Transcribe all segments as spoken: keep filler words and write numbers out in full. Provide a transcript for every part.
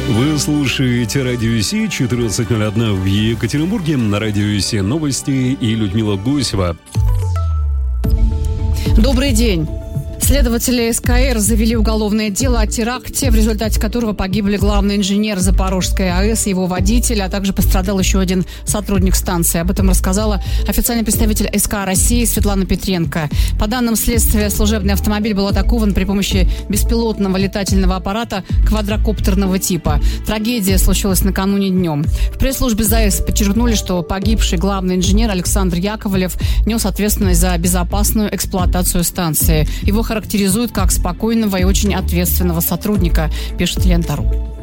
Вы слушаете Радио Си, четырнадцать ноль один в Екатеринбурге, на Радио Си новости и Людмила Гусева. Добрый день. Следователи СКР завели уголовное дело о теракте, в результате которого погибли главный инженер Запорожской АЭС и его водитель, а также пострадал еще один сотрудник станции. Об этом рассказала официальный представитель СК России Светлана Петренко. По данным следствия, служебный автомобиль был атакован при помощи беспилотного летательного аппарата квадрокоптерного типа. Трагедия случилась накануне днем. В пресс-службе ЗАЭС подчеркнули, что погибший главный инженер Александр Яковлев нес ответственность за безопасную эксплуатацию станции. Его характеризуют как спокойного и очень ответственного сотрудника, пишет Лента.ру.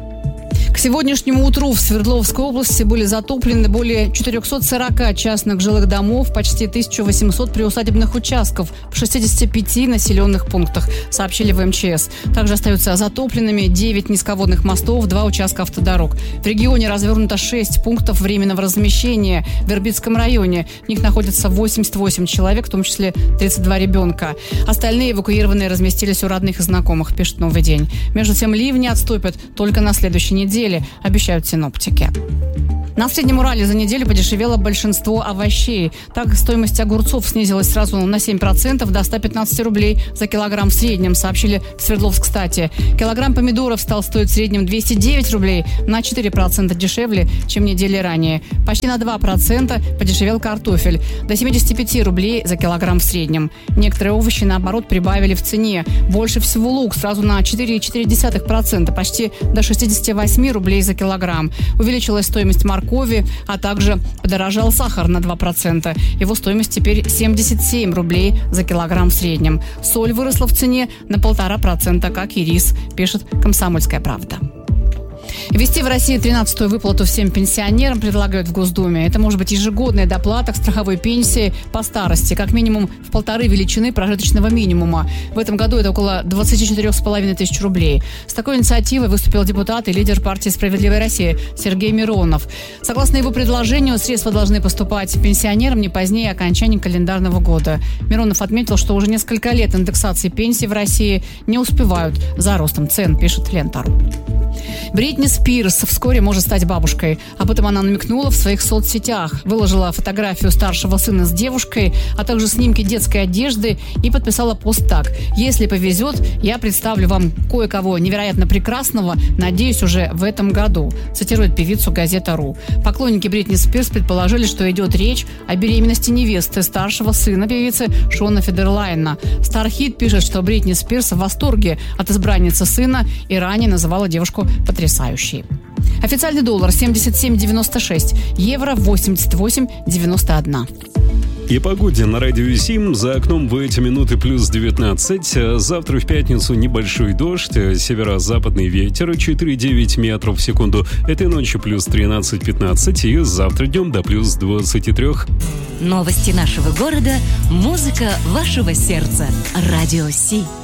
К сегодняшнему утру в Свердловской области были затоплены более четыреста сорок частных жилых домов, почти тысяча восемьсот приусадебных участков в шестидесяти пяти населенных пунктах, сообщили в эм че эс. Также остаются затопленными девять низководных мостов, два участка автодорог. В регионе развернуто шесть пунктов временного размещения в Ирбитском районе. В них находятся восемьдесят восемь человек, в том числе тридцать два ребенка. Остальные эвакуированные разместились у родных и знакомых, пишет «Новый день». Между тем, ливни отступят только на следующей неделе, обещают синоптики. На Среднем Урале за неделю подешевело большинство овощей. Так, стоимость огурцов снизилась сразу на семь процентов до ста пятнадцати рублей за килограмм в среднем, сообщили в Свердловск-Стате. Килограмм помидоров стал стоить в среднем двести девять рублей, на четыре процента дешевле, чем недели ранее. Почти на два процента подешевел картофель, до семидесяти пяти рублей за килограмм в среднем. Некоторые овощи, наоборот, прибавили в цене. Больше всего лук сразу на четыре целых четыре десятых процента, почти до шестидесяти восьми рублей за килограмм. Увеличилась стоимость моркови, а также подорожал сахар на два процента. Его стоимость теперь семьдесят семь рублей за килограмм в среднем. Соль выросла в цене на полтора процента, как и рис, пишет «Комсомольская правда». Ввести в России тринадцатую выплату всем пенсионерам предлагают в Госдуме. Это может быть ежегодная доплата к страховой пенсии по старости, как минимум в полторы величины прожиточного минимума. В этом году это около двадцати четырёх с половиной тысяч рублей. С такой инициативой выступил депутат и лидер партии «Справедливая Россия» Сергей Миронов. Согласно его предложению, средства должны поступать пенсионерам не позднее окончания календарного года. Миронов отметил, что уже несколько лет индексации пенсий в России не успевают за ростом цен, пишет Лента.ру. Бритни Спирс вскоре может стать бабушкой. Об этом она намекнула в своих соцсетях. Выложила фотографию старшего сына с девушкой, а также снимки детской одежды и подписала пост так: «Если повезет, я представлю вам кое-кого невероятно прекрасного, надеюсь, уже в этом году», цитирует певицу газета.ру. Поклонники Бритни Спирс предположили, что идет речь о беременности невесты старшего сына певицы Шона Федерлайна. Стархит пишет, что Бритни Спирс в восторге от избранницы сына и ранее называла девушку потрясающей. Официальный доллар семьдесят семь девяносто шесть, евро восемьдесят восемь девяносто один. И погоде на Радио Си. За окном в эти минуты плюс девятнадцать. Завтра в пятницу небольшой дождь, северо-западный ветер четыре-девять метров в секунду. Этой ночью плюс тринадцать-пятнадцать и завтра днем до плюс двадцати трёх. Новости нашего города, музыка вашего сердца. Радио Си.